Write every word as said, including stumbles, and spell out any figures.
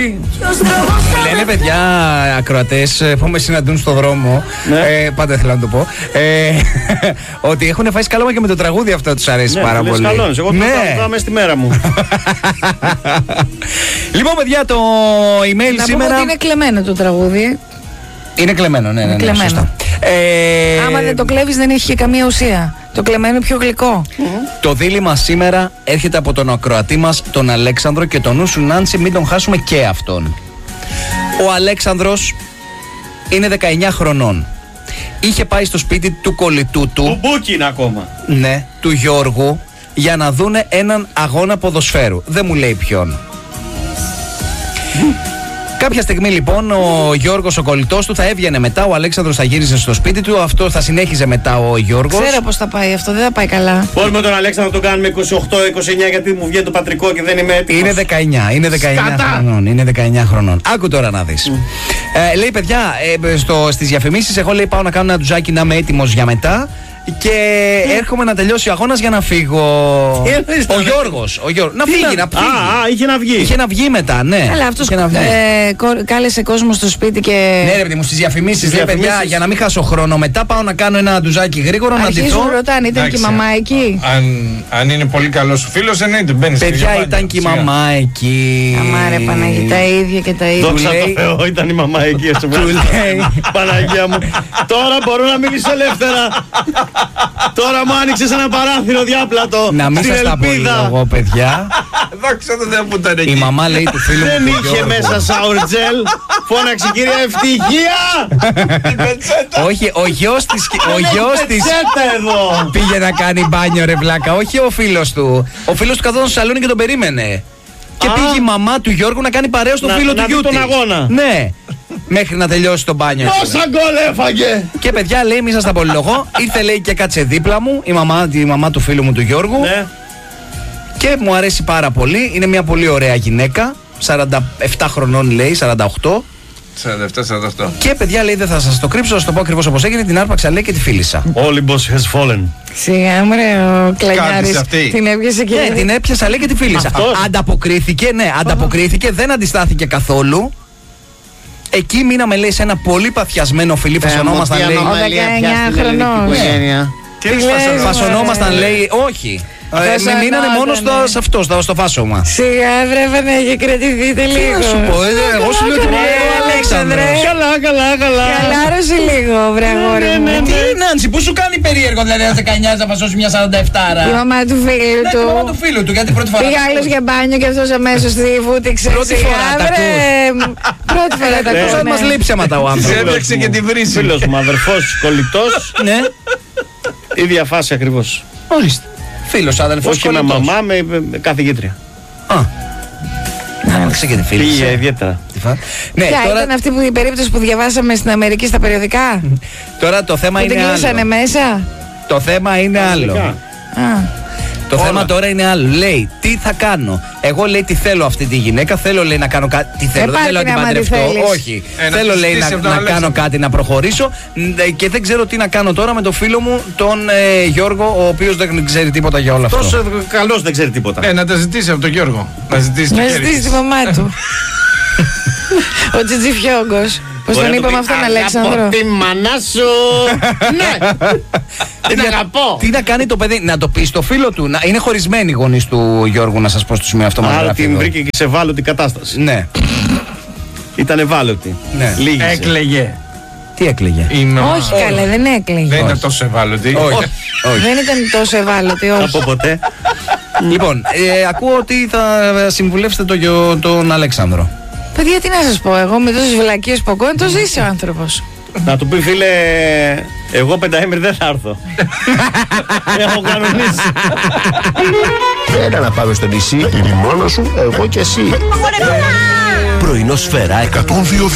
πολύ. Λένε παιδιά ακροατές που με συναντούν στο δρόμο, ναι. ε, πάντα θέλω να το πω, ε, ότι έχουν φάει σκάλωμα και με το τραγούδι αυτό τους αρέσει, ναι, πάρα πολύ. Σκαλώνεις, εγώ ναι. το πάω μέσα στη μέρα μου. Λοιπόν παιδιά, το email να σήμερα... πούμε ότι είναι κλεμμένο το τραγούδι. Είναι κλεμμένο, ναι, ναι, ναι, ναι, σωστά. Ε... Άμα δεν το κλέβεις δεν έχει καμία ουσία. Το κλεμμένο είναι πιο γλυκό. Mm-hmm. Το δίλημμα σήμερα έρχεται από τον ακροατή μας, τον Αλέξανδρο, και τον νου σου Νάνση, μην τον χάσουμε και αυτόν. Ο Αλέξανδρος είναι δεκαεννιά χρονών. Είχε πάει στο σπίτι του κολλητού του. Του Μπούκιν ακόμα. Ναι, του Γιώργου, για να δούνε έναν αγώνα ποδοσφαίρου. Δεν μου λέει ποιον. Κάποια στιγμή λοιπόν ο Γιώργος, ο κολλητός του, θα έβγαινε μετά. Ο Αλέξανδρος θα γύριζε στο σπίτι του. Αυτό θα συνέχιζε μετά ο Γιώργος. Ξέρω πώς θα πάει αυτό, δεν θα πάει καλά. Πώς με τον Αλέξανδρο το κάνουμε είκοσι οκτώ είκοσι εννιά, γιατί μου βγαίνει το πατρικό και δεν είμαι έτοιμος. Είναι δεκαεννιά, είναι δεκαεννιά χρονών. Είναι δεκαεννιά χρονών. Άκου τώρα να δεις. Mm. Ε, λέει παιδιά, ε, στο, στις διαφημίσεις, εγώ λέει πάω να κάνω ένα ντουζάκι να είμαι έτοιμος για μετά. Και mm. έρχομαι να τελειώσει ο αγώνας για να φύγω. Ο Γιώργος, ο Γιώργος. Να φύγει, να φύγει. Α, α, είχε να βγει. Είχε να βγει μετά, ναι. Αλλά αυτός ε, κάλεσε κόσμο στο σπίτι και. Ναι, ρε παιδί μου, στις διαφημίσεις λέει παιδιά, για να μην χάσω χρόνο. Μετά πάω να κάνω ένα ντουζάκι γρήγορα. Αρχίζουν να ντυθώ. Ρωτάνε, ήταν και η μαμά εκεί. Αν, αν είναι πολύ καλός ο φίλος, εννοείται. Μπαίνεις. Παιδιά, ήταν και η μαμά εκεί. Αμάρε Παναγία, τα ίδια και τα ίδια. Δόξα τω Θεώ, ήταν η μαμά εκεί. Παναγία μου. Τώρα μπορώ να μιλήσω ελεύθερα. Τώρα μου άνοιξες ένα παράθυρο διάπλατο. Να μην σας τα πω εγώ, παιδιά. Δόξα τω Θεώ που ήταν εκεί. Η μαμά λέει του φίλου μου. Δεν είχε μέσα σαουρτζέλ. Φώναξε κυρία Ευτυχία. Όχι, ο γιος της. Ο γιος της εδώ πήγε να κάνει μπάνιο, ρε βλάκα. Όχι ο φίλος του. Ο φίλος του καθόταν στο σαλόνι και τον περίμενε. Και πήγε η μαμά του Γιώργου να κάνει παρέα στο φίλο του γιού της. Να δει τον αγώνα. Ναι. Μέχρι να τελειώσει το μπάνιο. Πόσα γκολ έφαγε! Και παιδιά, λέει, μη σας τα πολυλογώ. Ήρθε, λέει, και κάτσε δίπλα μου η μαμά, η μαμά του φίλου μου του Γιώργου. Ναι. Και μου αρέσει πάρα πολύ. Είναι μια πολύ ωραία γυναίκα. σαράντα επτά χρονών, λέει, σαράντα οκτώ. σαράντα επτά σαράντα οκτώ. Και παιδιά, λέει, δεν θα σας το κρύψω, θα σας το πω ακριβώς όπως έγινε. Την άρπαξα, λέει, και τη φίλησα. Olympus has fallen. Σιγά μωρέ, ο Κλανιάρης την έπιασε και. Ναι, την έπιασα, λέει, και τη φίλησα. Ανταποκρίθηκε, ναι, ανταποκρίθηκε, δεν αντιστάθηκε καθόλου. Εκεί μείναμε, λέει, σε ένα πολύ παθιασμένο φιλί. Φασωνόμασταν, λέει. δεκαεννιά χρονών. Φασωνόμασταν, λέει, όχι. Με μείνανε μόνο σε αυτό, στο φάσωμα. Σιγά βρε να έχει κρατηθείτε λίγο. Τι να σου πω, εγώ σου λέω ότι είναι ο Αλέξανδρος. Καλά, καλά, καλά. Καλάρωσε λίγο, βρε αγόρι μου. Τι Νάνση, πού σου κάνει περίεργο δηλαδή ένα δεκαεννιά να φασώσει μια σαράντα επτά. Η μαμά του φίλου του. Η μαμά του φίλου του, γιατί πρώτη φορά. Πήγε άλλος για μπάνιο και αυτός αμέσως τη βούτυξε. Πρώτη φορά τα ακούς. Πρώτη φορά τα ακούς. Μας λέει ψέματα ο άνθρωπος. Έπαιξε και τη βρύση. Φίλος μου, αδερφός, κολλητός. Ναι. Ίδια φάση ακριβώς. Ορίστε. Φίλος, αδελφός, όχι με μαμά, με καθηγήτρια. Α. Άρχισε και τη φίλη. Πήγε ιδιαίτερα. Ναι, ποια τώρα... ήταν αυτή που, η περίπτωση που διαβάσαμε στην Αμερική στα περιοδικά. Τώρα το θέμα που είναι άλλο. Που την κλείσανε μέσα. Το θέμα είναι άλλο. Α. Το Όλα. θέμα τώρα είναι άλλο. Λέει, τι θα κάνω. Εγώ, λέει, τι θέλω αυτή τη γυναίκα. Θέλω, λέει, να κάνω κάτι. Τι θέλω, δεν θέλω να την παντρευτώ. Όχι. Ε, θέλω, λέει, να, να κάνω κάτι, να προχωρήσω. Και δεν ξέρω τι να κάνω τώρα με τον φίλο μου, τον ε, Γιώργο, ο οποίος δεν ξέρει τίποτα για όλα αυτά. Τόσο καλός δεν ξέρει τίποτα. Ε, να τα ζητήσει από τον Γιώργο. Να ζητήσει, να ζητήσει τη μαμά του. Ο Τσιτζιφιόγκος. Πώς τον είπαμε αυτόν, Αλέξανδρο. Από τη μανά σου. Ναι. Την αγαπώ. Τι να κάνει το παιδί, να το πει στο φίλο του. Να, είναι χωρισμένοι οι γονείς του Γιώργου, να σας πω στο σημείο αυτό. Άρα την βρήκε και σε ευάλωτη κατάσταση. Ναι. Ήταν ευάλωτη. Ναι. Λίγησε. Έκλαιγε. Τι έκλαιγε. Όχι καλέ, δεν έκλαιγε. Δεν ήταν τόσο ευάλωτη. Όχι. Δεν ήταν τόσο ευάλωτη, όχι. Από ποτέ. Λοιπόν, ακούω ότι θα συμβουλεύσετε τον Αλέξανδρο. Παιδιά, τι να σας πω, εγώ με τόσες βλακίες που ακούω, το ζήσει ο άνθρωπος. Να του πει, φίλε, εγώ πενταήμερη δεν θα έρθω. Έχω κανονίσει. Έλα να πάμε στο νησί. Είναι μόνος σου, εγώ και εσύ. Πρωινό Σφαίρα εκατόν δύο.